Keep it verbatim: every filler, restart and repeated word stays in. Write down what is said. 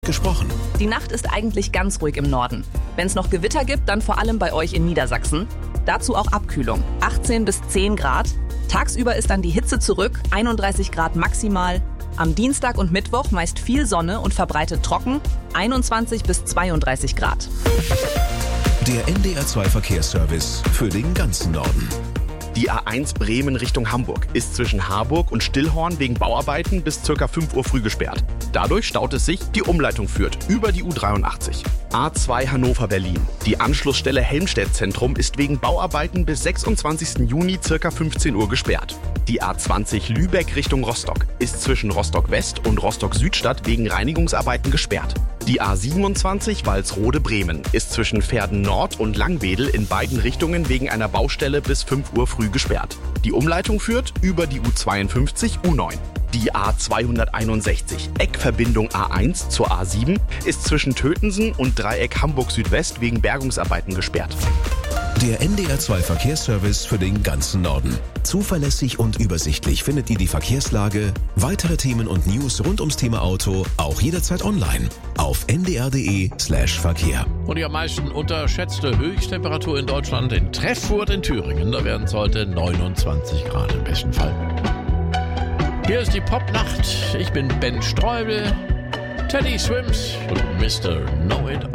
Gesprochen. Die Nacht ist eigentlich ganz ruhig im Norden. Wenn es noch Gewitter gibt, dann vor allem bei euch in Niedersachsen. Dazu auch Abkühlung, achtzehn bis zehn Grad. Tagsüber ist dann die Hitze zurück, einunddreißig Grad maximal. Am Dienstag und Mittwoch meist viel Sonne und verbreitet trocken, einundzwanzig bis zweiunddreißig Grad. Der N D R zwei Verkehrsservice für den ganzen Norden. Die A eins Bremen Richtung Hamburg ist zwischen Harburg und Stillhorn wegen Bauarbeiten bis ca. fünf Uhr früh gesperrt. Dadurch staut es sich, die Umleitung führt über die U dreiundachtzig. A zwei Hannover-Berlin. Die Anschlussstelle Helmstedt-Zentrum ist wegen Bauarbeiten bis sechsundzwanzigsten Juni ca. fünfzehn Uhr gesperrt. Die A zwanzig Lübeck Richtung Rostock ist zwischen Rostock-West und Rostock-Südstadt wegen Reinigungsarbeiten gesperrt. Die A siebenundzwanzig Walsrode-Bremen ist zwischen Verden Nord und Langwedel in beiden Richtungen wegen einer Baustelle bis fünf Uhr früh gesperrt. Die Umleitung führt über die U zweiundfünfzig U neun. Die A zweihunderteinundsechzig Eckverbindung A eins zur A sieben ist zwischen Tötensen und Dreieck Hamburg Südwest wegen Bergungsarbeiten gesperrt. Der N D R zwei Verkehrsservice für den ganzen Norden. Zuverlässig und übersichtlich findet ihr die Verkehrslage, weitere Themen und News rund ums Thema Auto auch jederzeit online auf n d r punkt d e slash verkehr. Und die am meisten unterschätzte Höchsttemperatur in Deutschland in Treffurt in Thüringen. Da werden es heute neunundzwanzig Grad im besten Fall. Hier ist die Popnacht. Ich bin Ben Streubel, Teddy Swims und Mister Know It